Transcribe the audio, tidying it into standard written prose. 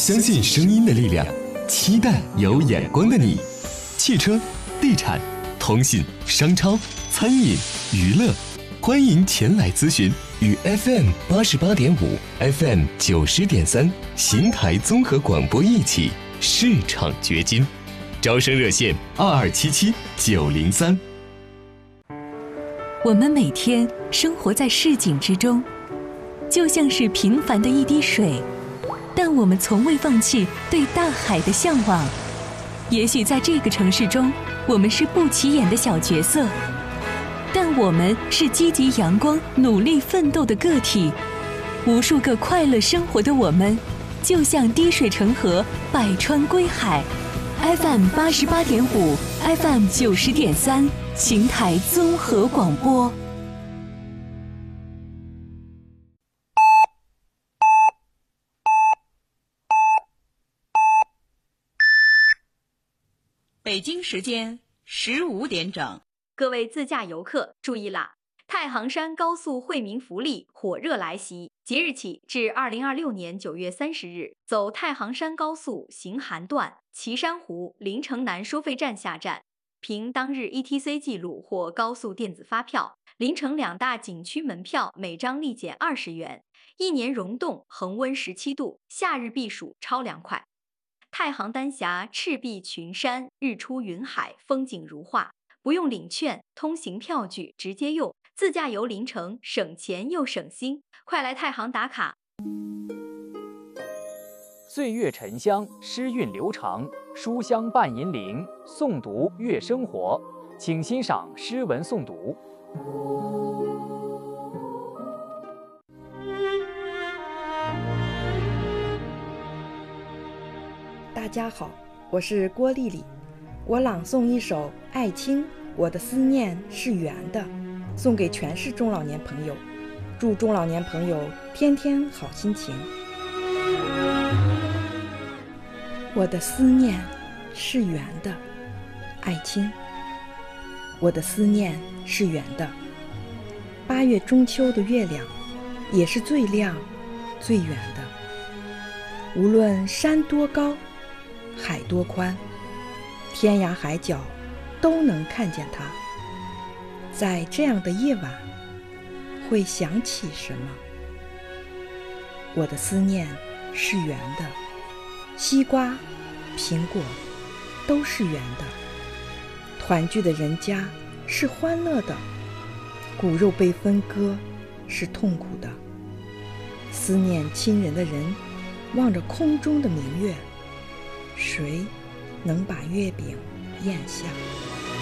相信声音的力量，期待有眼光的你。汽车、地产、通信、商超、餐饮、娱乐，欢迎前来咨询，与 FM 88.5、FM 90.3邢台综合广播一起市场掘金。招生热线2277-903。 我们每天生活在市井之中，就像是平凡的一滴水，但我们从未放弃对大海的向往。也许在这个城市中，我们是不起眼的小角色，但我们是积极阳光、努力奋斗的个体。无数个快乐生活的我们，就像滴水成河，百川归海。FM 88.5、FM 90.3，邢台综合广播。 北京时间15点整， 各位自驾游客注意啦！太行山高速惠民福利火热来袭，即日起至2026年9月30日，走太行山高速行韩段岐山湖临城南收费站下站，凭当日 ETC 记录或高速电子发票，临城两大景区门票每张立减20元，1年溶洞恒温17度，夏日避暑超凉快。太行丹霞赤壁群山，日出云海，风景如画，不用领券，通行票据直接用，自驾游临城，省钱又省心，快来太行打卡！ 岁月沉香，诗韵流长，书香伴银铃，诵读悦生活。请欣赏诗文诵读。 大家好，我是郭丽丽，我朗诵一首《爱卿》，我的思念是圆的，送给全市中老年朋友，祝中老年朋友天天好心情。我的思念是圆的，爱卿，我的思念是圆的。8月中秋的月亮，也是最亮、最圆的。无论山多高，海多宽，天涯海角都能看见它。在这样的夜晚，会想起什么？我的思念是圆的，西瓜、苹果都是圆的。团聚的人家是欢乐的，骨肉被分割是痛苦的。思念亲人的人望着空中的明月，谁能把月饼咽下？